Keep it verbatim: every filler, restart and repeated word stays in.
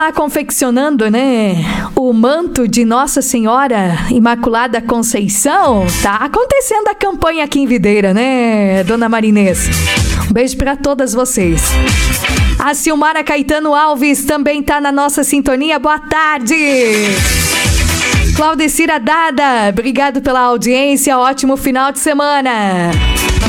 Tá confeccionando, né, o manto de Nossa Senhora Imaculada Conceição. Tá acontecendo a campanha aqui em Videira, né, dona Marinês? Um beijo pra todas vocês. A Silmara Caetano Alves também tá na nossa sintonia. Boa tarde. Claudecira Dada, obrigado pela audiência. Ótimo final de semana.